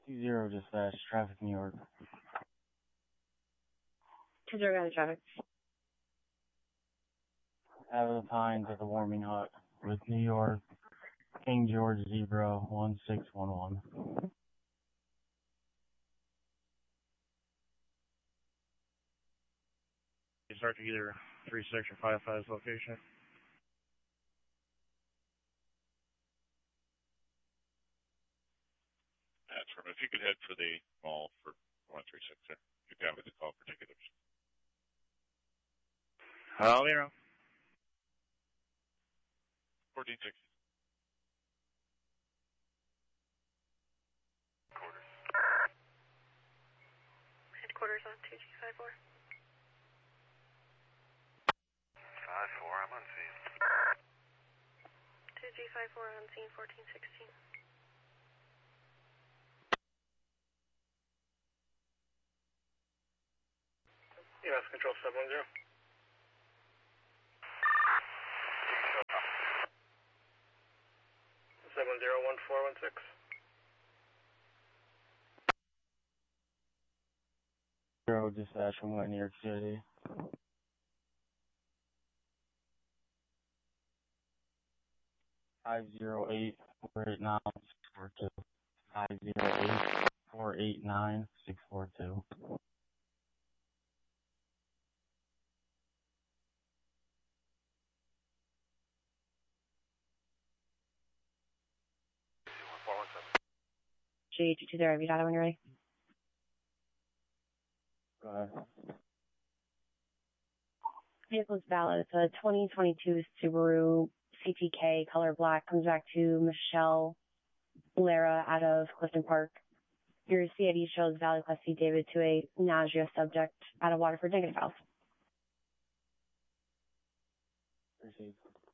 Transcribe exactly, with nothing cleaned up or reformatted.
Two zero dispatch, traffic New York. Two zero got traffic. Out of the Pines at the Warming Hut with New York, King George Zebra one six one one. You start to either three six or five five's location. That's from. If you could head for the mall for one three six, sir. You got me the call particulars. Alero. fourteen sixty. Quarters. Headquarters on two G five four. five four, I'm on scene. two G five four on scene fourteen sixteen. U S Control seven one zero. seven zero one four one six. Zero dispatch from New York City. Five zero eight four eight nine six four two. Five zero eight four eight nine six four two. G two two zero, have you data when you're ready? Go ahead. Vehicle's valid. It's a twenty twenty-two Subaru C T K, color black, comes back to Michelle Lara out of Clifton Park. Your C I D shows valid Class C David to a nausea subject out of Waterford, negative valve. Received.